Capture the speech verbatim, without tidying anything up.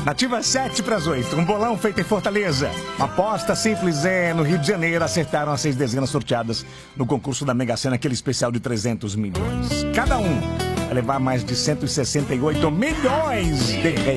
Nativa sete para as oito. Um bolão feito em Fortaleza. Uma aposta simples é no Rio de Janeiro. Acertaram as seis dezenas sorteadas no concurso da Mega Sena, aquele especial de trezentos milhões. Cada um vai levar mais de cento e sessenta e oito milhões de reais.